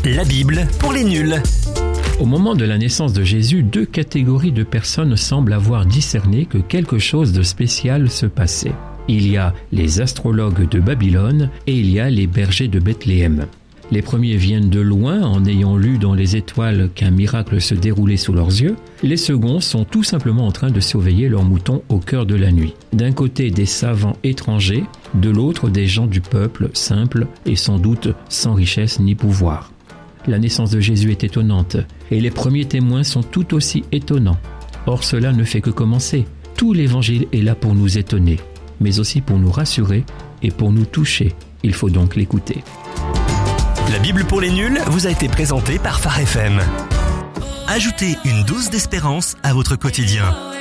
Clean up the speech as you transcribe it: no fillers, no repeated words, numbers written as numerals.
La Bible pour les nuls. Au moment de la naissance de Jésus, deux catégories de personnes semblent avoir discerné que quelque chose de spécial se passait. Il y a les astrologues de Babylone et il y a les bergers de Bethléem. Les premiers viennent de loin en ayant lu dans les étoiles qu'un miracle se déroulait sous leurs yeux. Les seconds sont tout simplement en train de surveiller leurs moutons au cœur de la nuit. D'un côté des savants étrangers, de l'autre des gens du peuple, simples et sans doute sans richesse ni pouvoir. La naissance de Jésus est étonnante et les premiers témoins sont tout aussi étonnants. Or cela ne fait que commencer. Tout l'évangile est là pour nous étonner, mais aussi pour nous rassurer et pour nous toucher. Il faut donc l'écouter. La Bible pour les nuls vous a été présentée par Phare FM. Ajoutez une dose d'espérance à votre quotidien.